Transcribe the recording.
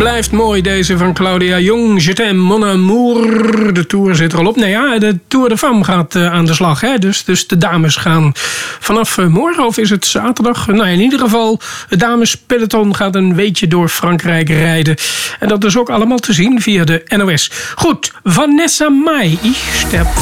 Blijft mooi deze van Claudia Jong. Je t'aime mon amour. De Tour zit er al op. Nou ja, de Tour de Femme gaat aan de slag. Hè? Dus de dames gaan vanaf morgen, of is het zaterdag? Nou, in ieder geval, het damespeloton gaat een weekje door Frankrijk rijden. En dat is ook allemaal te zien via de NOS. Goed, Vanessa Mai. Ich sterb